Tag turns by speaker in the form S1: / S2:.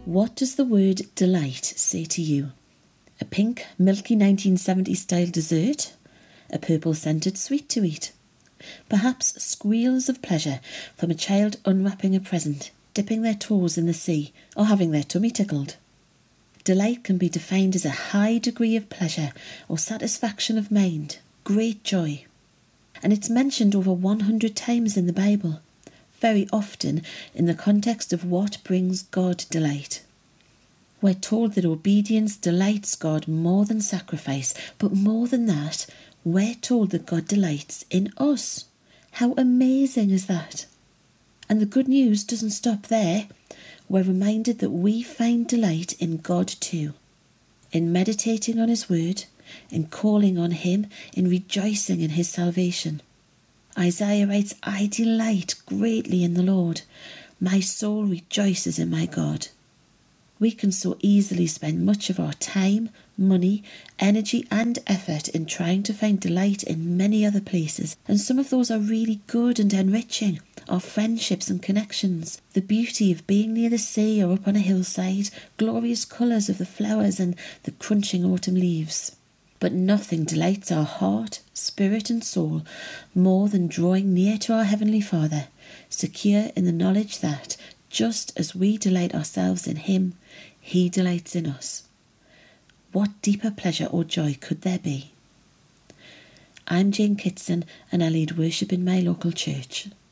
S1: What does the word delight say to you? A pink, milky 1970s style dessert? A purple scented sweet to eat? Perhaps squeals of pleasure from a child unwrapping a present, dipping their toes in the sea, or having their tummy tickled. Delight can be defined as a high degree of pleasure or satisfaction of mind, great joy. And it's mentioned over 100 times in the Bible, very often in the context of what brings God delight. We're told that obedience delights God more than sacrifice, but more than that, we're told that God delights in us. How amazing is that? And the good news doesn't stop there. We're reminded that we find delight in God too, in meditating on His word, in calling on Him, in rejoicing in His salvation. Isaiah writes, I delight greatly in the Lord. My soul rejoices in my God. We can so easily spend much of our time, money, energy and effort in trying to find delight in many other places, and some of those are really good and enriching. Our friendships and connections, the beauty of being near the sea or up on a hillside, glorious colours of the flowers and the crunching autumn leaves. But nothing delights our heart, spirit and soul more than drawing near to our Heavenly Father, secure in the knowledge that, just as we delight ourselves in Him, He delights in us. What deeper pleasure or joy could there be? I'm Jane Kitson and I lead worship in my local church.